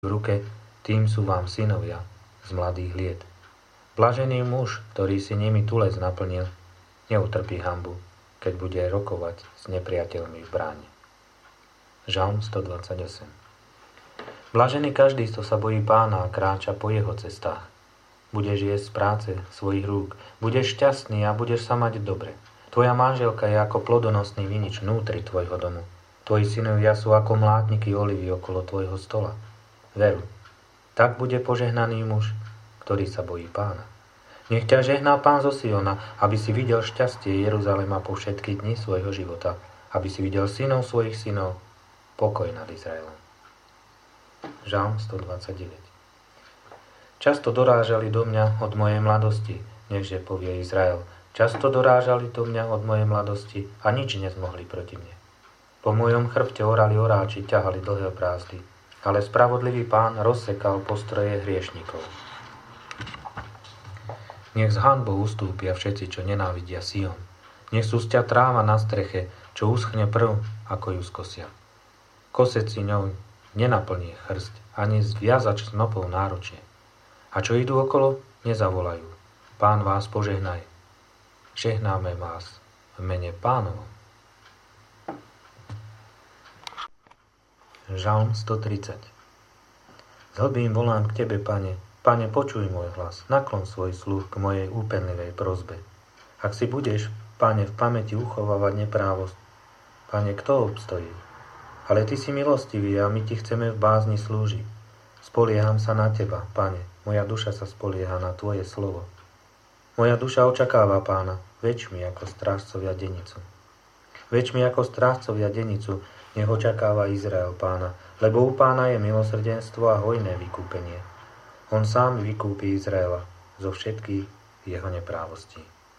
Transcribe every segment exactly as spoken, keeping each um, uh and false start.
v ruke, tým sú vám synovia z mladých liet. Blažený muž, ktorý si nimi tulec naplnil, neutrpí hanbu, keď bude rokovať s nepriateľmi v bráne. Žalm stodvadsaťosem. Blažený každý, kto sa bojí Pána a kráča po jeho cestách. Budeš jesť z práce svojich rúk, budeš šťastný a budeš sa mať dobre. Tvoja manželka je ako plodonosný vinič vnútri tvojho domu. Tvoji synovia sú ako mlátniky olivy okolo tvojho stola. Veru, tak bude požehnaný muž, ktorý sa bojí Pána. Nech ťa žehná Pán zo Siona, aby si videl šťastie Jeruzalema po všetky dni svojho života, aby si videl synov svojich synov, pokoj nad Izraelom. Žalm stodvadsaťdeväť. Často dorážali do mňa od mojej mladosti, nechže povie Izrael. Často dorážali do mňa od mojej mladosti a nič nezmohli proti mne. Po mojom chrbte orali oráči, ťahali dlhé brázdy, ale spravodlivý Pán rozsekal postroje hriešnikov. Nech z hanbou ustúpia všetci, čo nenávidia Sion. Nech sústia tráva na streche, čo uschne prv, ako ju skosia. Kosec si ňou nenaplní chrst, ani zviazač snopov náručie. A čo idú okolo, nezavolajú. Pán vás požehnaj. Žehnáme vás v mene Pánovom. Žalm stotridsať. Z hlbín volám k Tebe, Pane. Pane, počuj môj hlas. Naklon svoj sluch k mojej úpenlivej prosbe. Ak si budeš, Pane, v pamäti uchovávať neprávosť, Pane, kto obstojí? Ale Ty si milostivý a my Ti chceme v bázni slúžiť. Spolieham sa na Teba, Pane. Moja duša sa spolieha na Tvoje slovo. Moja duša očakáva Pána, väčšmi ako strážcovia denicu. Väčšmi ako strážcovia denicu, nech očakáva Izrael Pána, lebo u Pána je milosrdenstvo a hojné vykúpenie. On sám vykúpi Izraela zo všetkých jeho neprávostí.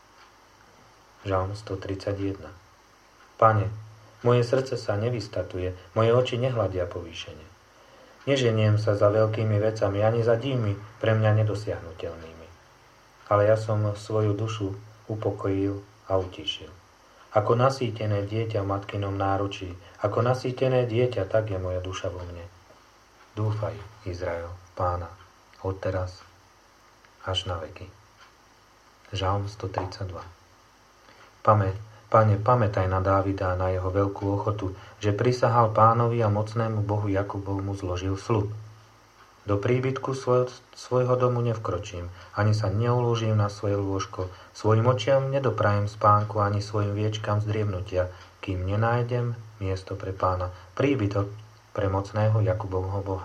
Žalm stotridsaťjeden. Pane, moje srdce sa nevystatuje, moje oči nehľadia povýšene. Neženiem sa za veľkými vecami, ani za dívmi pre mňa nedosiahnuteľnými. Ale ja som svoju dušu upokojil a utíšil. Ako nasýtené dieťa v matkinom náručí, ako nasýtené dieťa, tak je moja duša vo mne. Dúfaj, Izrael, Pána, od teraz až na veky. Žalm stotridsaťdva. Pamäť, Pane, pamätaj na Dávida a na jeho veľkú ochotu, že prisahal Pánovi a mocnému Bohu Jakubovmu zložil sľub. Do príbytku svoj, svojho domu nevkročím, ani sa neulúžim na svoje lôžko, svojim očiam nedoprajem spánku, ani svojim viečkam zdriemnutia, kým nenájdem miesto pre Pána, príbytok pre mocného Jakubovho Boha.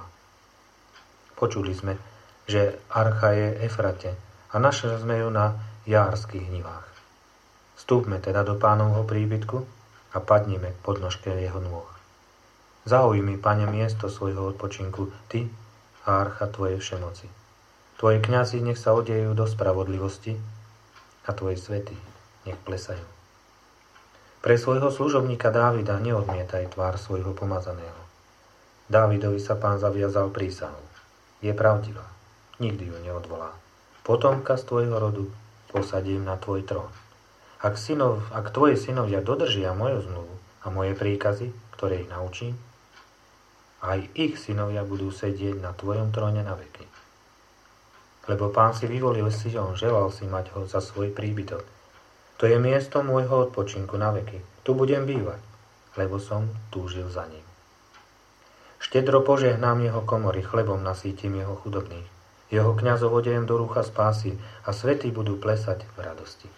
Počuli sme, že archa je Efrate a našli sme ju na járskych nivách. Vstúpme teda do Pánovho príbytku a padnime k podnožke jeho nôh. Zaujmi, Pane, miesto svojho odpočinku, Ty a archa Tvojej všemoci. Tvoji kňazi nech sa odejú do spravodlivosti a Tvoji svätí nech plesajú. Pre svojho služobníka Dávida neodmietaj tvár svojho pomazaného. Dávidovi sa Pán zaviazal prísahou. Je pravdivá, nikdy ju neodvolá. Potomka z tvojho rodu posadím na tvoj trón. Ak, synov, ak tvoji synovia dodržia moju zmluvu a moje príkazy, ktoré ich naučím, aj ich synovia budú sedieť na tvojom tróne na veky. Lebo Pán si vyvolil Sion, želal si mať ho za svoj príbytok. To je miesto môjho odpočinku na veky. Tu budem bývať, lebo som túžil za ním. Štedro požehnám jeho komory, chlebom nasýtim jeho chudobných. Jeho kňazov odejem do rúcha spásy a svätí budú plesať v radosti.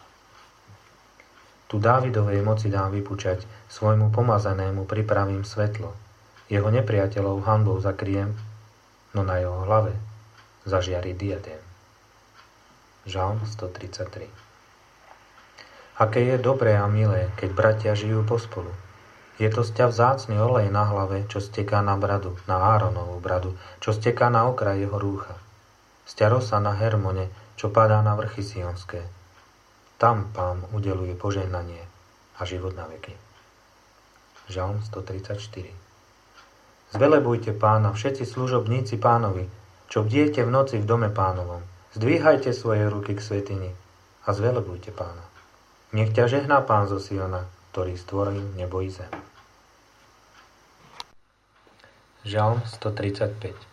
Tu Dávidovej moci dám vypučať, svojmu pomazanému pripravím svetlo. Jeho nepriateľov hanbou zakriem, no na jeho hlave zažiari diadém. Žalm stotridsaťtri. Aké je dobré a milé, keď bratia žijú pospolu. Je to z ťa vzácny olej na hlave, čo steká na bradu, na Áronovú bradu, čo steká na okraj jeho rúcha. Z ťa rosa na Hermone, čo padá na vrchy sionské. Tam Pán udeluje požehnanie a život na veky. Žalm stotridsaťštyri. Zvelebujte Pána, všetci služobníci Pánovi, čo bdiete v noci v dome Pánovom. Zdvíhajte svoje ruky k svätyni a zvelebujte Pána. Nech ťa žehná Pán zo Siona, ktorý stvoril nebo i zem. Žalm stotridsaťpäť.